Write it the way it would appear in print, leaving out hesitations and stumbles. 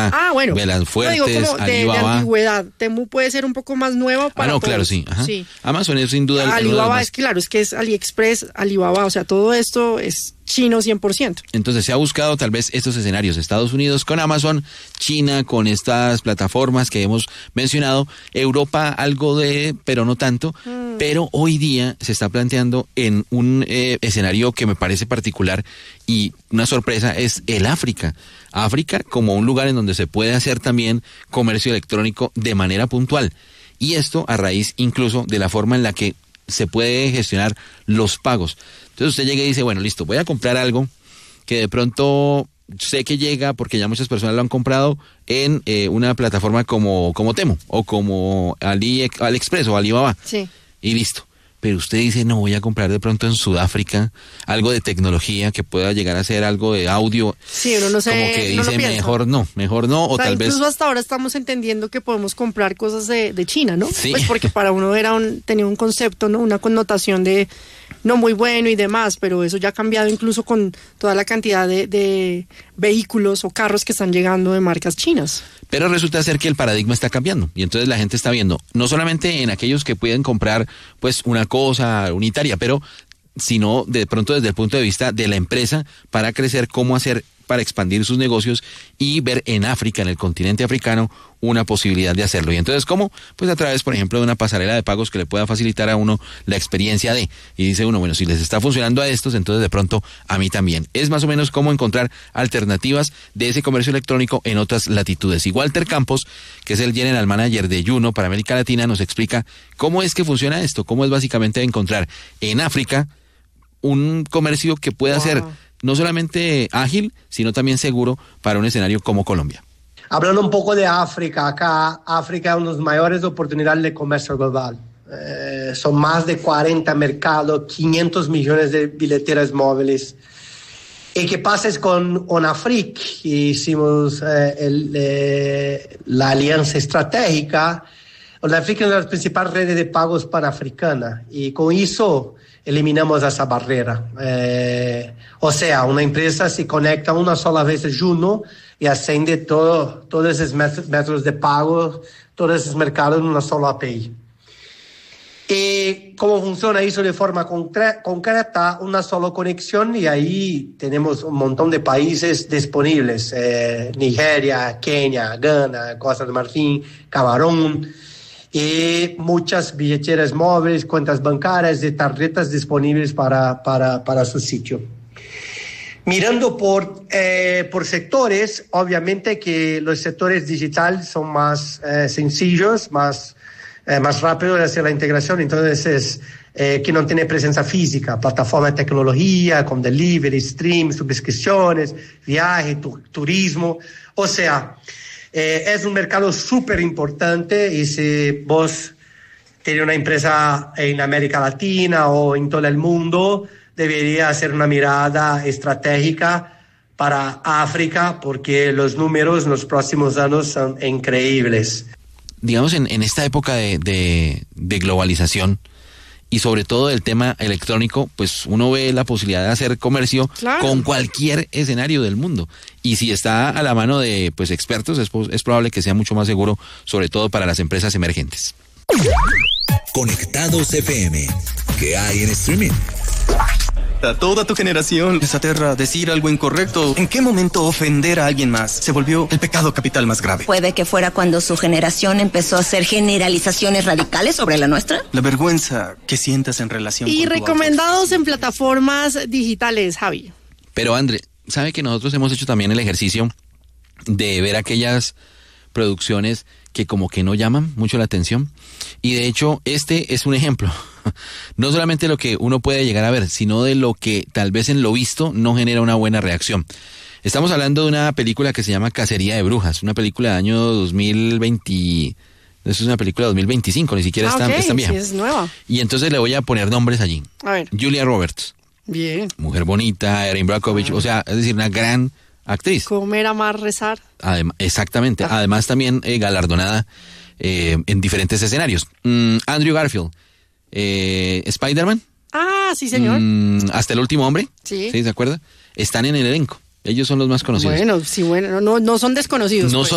Bueno. Velas Fuertes, no, digo como de antigüedad. Temu puede ser un poco más nuevo para todos. Claro, sí. Sí. Amazon es sin duda... Alibaba es que es AliExpress, Alibaba, o sea, todo esto es chino 100%. Entonces se ha buscado tal vez estos escenarios, Estados Unidos con Amazon, China con estas plataformas que hemos mencionado, Europa algo pero no tanto, pero hoy día se está planteando en un escenario que me parece particular y una sorpresa es el África. África como un lugar en donde se puede hacer también comercio electrónico de manera puntual. Y esto a raíz incluso de la forma en la que se puede gestionar los pagos. Entonces usted llega y dice, bueno, listo, voy a comprar algo que de pronto sé que llega porque ya muchas personas lo han comprado en una plataforma como Temu o como AliExpress o Alibaba. Sí. Y listo. Pero usted dice, no, voy a comprar de pronto en Sudáfrica algo de tecnología que pueda llegar a ser algo de audio. Sí, uno no sé. Como que dice, mejor no, o tal vez... Incluso hasta ahora estamos entendiendo que podemos comprar cosas de China, ¿no? Sí. Pues porque para uno tenía un concepto, ¿no? Una connotación de no muy bueno y demás, pero eso ya ha cambiado incluso con toda la cantidad de vehículos o carros que están llegando de marcas chinas. Pero resulta ser que el paradigma está cambiando y entonces la gente está viendo, no solamente en aquellos que pueden comprar pues una cosa unitaria, pero sino de pronto desde el punto de vista de la empresa para crecer, cómo hacer para expandir sus negocios y ver en África, en el continente africano, una posibilidad de hacerlo. Y entonces, ¿cómo? Pues a través, por ejemplo, de una pasarela de pagos que le pueda facilitar a uno la experiencia de, y dice uno, bueno, si les está funcionando a estos, entonces de pronto a mí también. Es más o menos cómo encontrar alternativas de ese comercio electrónico en otras latitudes. Y Walter Campos, que es el General Manager de Yuno para América Latina, nos explica cómo es que funciona esto, cómo es básicamente encontrar en África un comercio que pueda ser no solamente ágil, sino también seguro para un escenario como Colombia. Hablando un poco de África, acá África es una de las mayores oportunidades de comercio global. Son más de 40 mercados, 500 millones de billeteras móviles. ¿Y qué pasa es con ONAFRIC? Hicimos la alianza estratégica. ONAFRIC es una de las principales redes de pagos panafricanas y con eso eliminamos esa barrera. O sea, una empresa se conecta una sola vez a Juno y asciende todos esos métodos de pago, todos esos mercados en una sola API. ¿Y cómo funciona eso de forma concreta? Una sola conexión y ahí tenemos un montón de países disponibles. Nigeria, Kenia, Ghana, Costa de Marfil, Camerún. Y muchas billeteras móviles, cuentas bancarias y tarjetas disponibles para su sitio. Mirando por sectores, obviamente que los sectores digitales son más sencillos, más rápidos de hacer la integración, entonces que no tiene presencia física, plataforma de tecnología, con delivery, stream, suscripciones, viaje, turismo, o sea... es un mercado súper importante y si vos tenés una empresa en América Latina o en todo el mundo, debería hacer una mirada estratégica para África porque los números en los próximos años son increíbles. Digamos, en esta época de globalización y sobre todo del tema electrónico, pues uno ve la posibilidad de hacer comercio con cualquier escenario del mundo. Y si está a la mano de pues expertos, es probable que sea mucho más seguro, sobre todo para las empresas emergentes. Conectados FM. ¿Qué hay en streaming? A toda tu generación les aterra decir algo incorrecto. ¿En qué momento ofender a alguien más se volvió el pecado capital más grave? Puede que fuera cuando su generación empezó a hacer generalizaciones radicales sobre la nuestra. La vergüenza que sientas en relación y con recomendados en plataformas digitales, Javi. Pero André, ¿sabe que nosotros hemos hecho también el ejercicio de ver aquellas producciones que como que no llaman mucho la atención? Y de hecho, este es un ejemplo. No solamente lo que uno puede llegar a ver, sino de lo que tal vez en lo visto no genera una buena reacción. Estamos hablando de una película que se llama Cacería de Brujas, una película de año 2020, es una película de 2025, ni siquiera está vieja. Sí, es nueva. Y entonces le voy a poner nombres allí. A ver. Julia Roberts. Bien. Mujer bonita, Erin Brockovich, o sea, es decir, una gran actriz. Comer, amar, rezar. Exactamente. Además también galardonada en diferentes escenarios. Andrew Garfield. Spider-Man. Ah, sí, señor. Hasta el último hombre. Sí. ¿Sí? ¿Se acuerda? Están en el elenco. Ellos son los más conocidos. Bueno, sí, bueno, no son desconocidos. No pues.